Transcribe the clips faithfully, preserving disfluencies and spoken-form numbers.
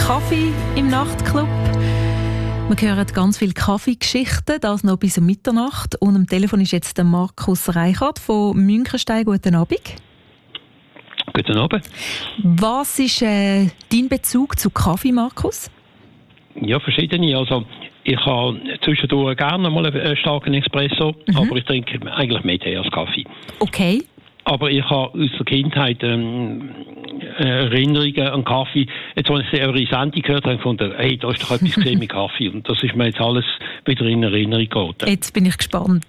Kaffee im Nachtclub. Wir hören ganz viele Kaffeegeschichten, das noch bis um Mitternacht. Und am Telefon ist jetzt der Markus Reichert von Münchenstein. Guten Abend. Guten Abend. Was ist äh, dein Bezug zu Kaffee, Markus? Ja, verschiedene. Also, ich habe zwischendurch gerne mal einen starken Espresso, mhm. aber ich trinke eigentlich mehr Tee als Kaffee. Okay. Aber ich habe aus der Kindheit ähm, Erinnerungen an Kaffee. Jetzt, als ich eure Sendung gehört habe, habe ich gefunden, hey, da ist doch etwas gesehen mit Kaffee. Und das ist mir jetzt alles wieder in Erinnerung geraten. Jetzt bin ich gespannt.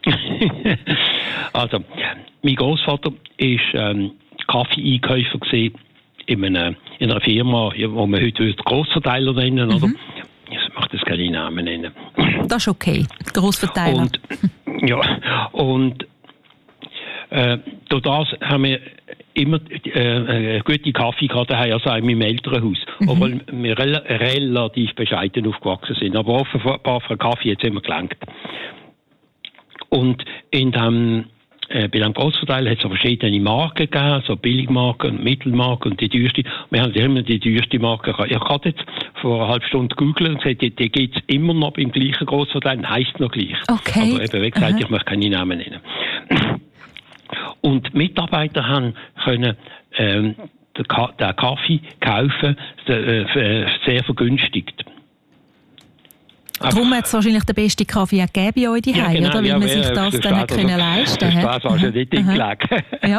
Also, mein Großvater war ähm, Kaffee-Einkäufer gewesen in einer, in einer Firma, die man heute Grossverteiler nennen, mhm. oder? Ich möchte das keine Namen nennen. Das ist okay, Grossverteiler. Und, ja, und äh, durch das haben wir immer äh, gute Kaffee gehabt, also auch in meinem Elternhaus. Mhm. Obwohl wir rel- relativ bescheiden aufgewachsen sind. Aber offenbar für Kaffee hat es immer gelangt. Und in dem Äh, bei dem Grossverteiler hat es verschiedene Marken gegeben, so Billigmarken und Mittelmarken und die teuerste. Wir haben immer die teuerste Marke gehabt. Ich habe jetzt vor einer halben Stunde gegoogelt und gesagt, die, die gibt es immer noch beim gleichen Grossverteiler, heisst noch gleich. Okay. Aber eben, wie gesagt, Aha. ich möchte keine Namen nennen. Und die Mitarbeiter haben können ähm, den, Ka- den Kaffee kaufen, den, äh, sehr vergünstigt. Darum hat es wahrscheinlich den besten Kaffee auch gegeben bei euch zu Hause, ja, genau, oder? Weil ja, man sich ja, das dann hat können leisten konnte. Das war schon nicht hingelegt. Ja.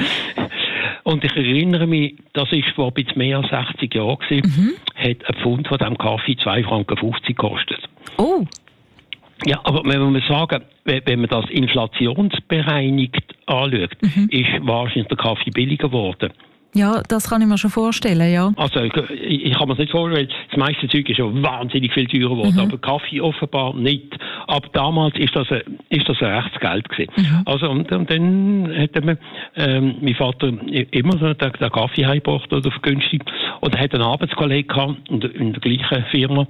Und ich erinnere mich, das war vor ein bisschen mehr als sechzig Jahren, mhm. hat ein Pfund von diesem Kaffee zwei Franken fünfzig gekostet. Oh! Ja, aber wenn man sagen, wenn man das inflationsbereinigt anschaut, mhm. ist wahrscheinlich der Kaffee billiger geworden. Ja, das kann ich mir schon vorstellen, ja. Also, ich, ich kann mir das nicht vorstellen, weil das meiste Zeug ist schon wahnsinnig viel teurer geworden, mhm. aber Kaffee offenbar nicht. Aber damals ist das ein, ist das ein rechtes Geld gewesen. Mhm. Also, und, und dann hat mir, ähm, mein Vater immer so den, den Kaffee heimgebracht oder vergünstigt. Und er hat einen Arbeitskollegen gehabt in der, in der gleichen Firma,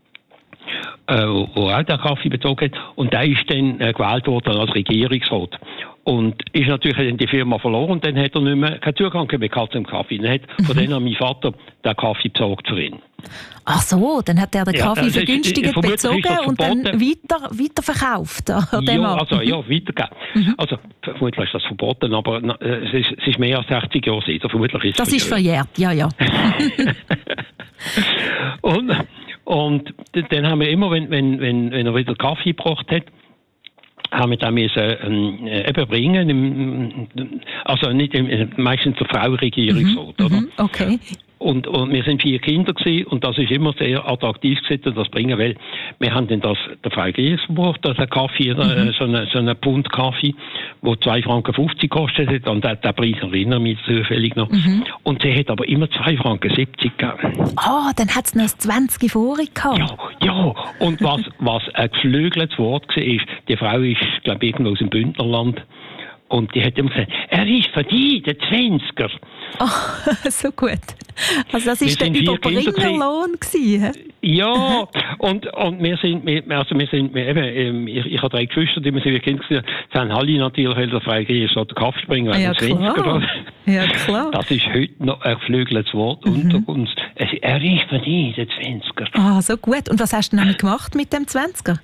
äh, wo, wo auch den Kaffee bezogen hat. Und der ist dann äh, gewählt worden als Regierungsrat. Und ist natürlich in die Firma verloren und dann hat er nicht mehr keinen Zugang mehr zum Kaffee. Dann hat mhm. von dann an mein Vater den Kaffee besorgt für ihn. Ach so, dann hat er den Kaffee ja, vergünstigt bezogen und dann weiter, weiterverkauft an dem Ja, also ja, weitergegeben. Mhm. Also vermutlich ist das verboten, aber äh, es, ist, es ist mehr als sechzig Jahre alt. Vermutlich ist das ist verjährt, ja, ja. und, und dann haben wir immer, wenn, wenn, wenn, wenn er wieder Kaffee gebracht hat, haben wir da müssen, ähm, eben bringen, also nicht im, meistens zur Frau Regierungsrat, mhm, oder? Okay. Und, und wir sind vier Kinder gewesen, und das ist immer sehr attraktiv gewesen, das bringen, weil wir haben dann das, der Frau Regierungsrat, das ein Kaffee, mhm. so einen so eine Pfund Kaffee, wo zwei Franken fünfzig kostet hat, und der, der Preis erinnere mich zufällig noch. Mhm. Und sie hat aber immer zwei Franken siebzig gegeben. Ah, oh, dann hat es noch zwanzig vorig gehabt. Ja, ja. Und was, was ein geflügeltes Wort war, ist, die Frau ist, glaube ich, irgendwo aus dem Bündnerland. Und die hat immer gesagt, er ist für die, der Zwanziger. Oh, so gut. Also das war der Überbringerlohn gewesen. Ja, und, und wir sind, wir, also wir sind, wir eben, ich, ich habe drei Geschwister, die wir sind Kinder gewesen, sie haben alle natürlich, der Freie statt den Kaffee bringen, weil ja, der Zwanziger. Ja, klar. Das ist heute noch ein geflügeltes Wort mhm. unter uns. Er ist für die, der Zwanziger. Ah, so gut. Und was hast du nämlich gemacht mit dem Zwanziger?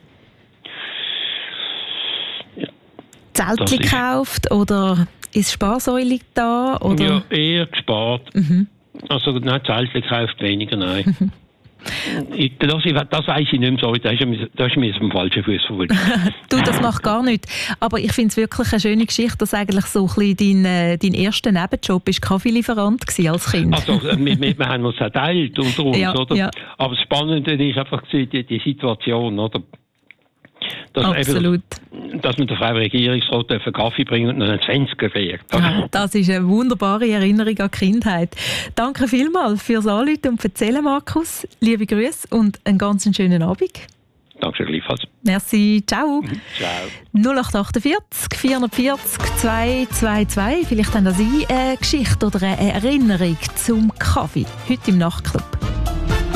Zeltchen gekauft oder ist Sparsäule da? Oder? Ja, eher gespart. Mhm. Also nein, Zeltchen gekauft, weniger, nein. ich, das, das weiss ich nicht mehr so, da ist mir, da ist mir auf dem falschen Fuß verwunden. Du, das macht gar nichts. Aber ich finde es wirklich eine schöne Geschichte, dass eigentlich so ein bisschen dein, dein erster Nebenjob ist Kaffeelieferant gewesen als Kind. Also wir, wir, wir haben uns verteilt unter uns, ja, oder? Ja. Aber das Spannende ist einfach die, die Situation, oder? Dass Absolut. Eben, dass man der Frau Regierungsrat einen Kaffee bringt und einen Zwanziger fährt. Ja, das ist eine wunderbare Erinnerung an die Kindheit. Danke vielmals fürs Anrufen und Erzählen, Markus. Liebe Grüße und einen ganz schönen Abend. Danke gleichfalls. Merci, ciao. Ciao. null acht achtundvierzig vierundvierzig zweihundertzweiundzwanzig. Vielleicht haben Sie eine Geschichte oder eine Erinnerung zum Kaffee heute im Nachtclub.